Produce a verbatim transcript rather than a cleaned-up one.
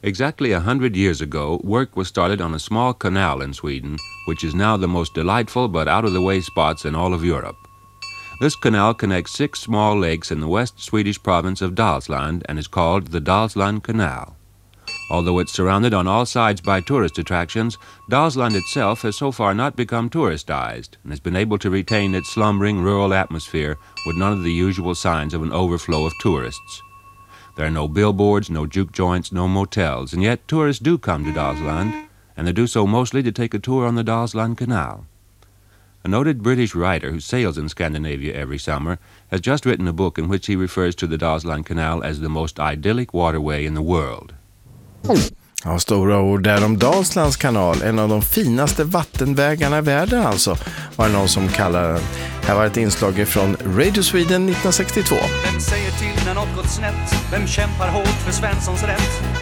Exactly a hundred years ago, work was started on a small canal in Sweden, which is now the most delightful but out-of-the-way spots in all of Europe. This canal connects six small lakes in the west Swedish province of Dalsland and is called the Dalsland Canal. Although it's surrounded on all sides by tourist attractions, Dalsland itself has so far not become touristized and has been able to retain its slumbering rural atmosphere with none of the usual signs of an overflow of tourists. There are no billboards, no juke joints, no motels, and yet tourists do come to Dalsland, and they do so mostly to take a tour on the Dalsland Canal. A noted British writer who sails in Scandinavia every summer has just written a book in which he refers to the Dalsland Canal as the most idyllic waterway in the world. Ja, stora ord där om Dalslands kanal, en av de finaste vattenvägarna i världen alltså, var det någon som kallar den. Här var ett inslag från Radio Sweden nittonhundrasextiotvå. Vem säger till när något gått snett? Vem kämpar hårt för Svenssons rätt?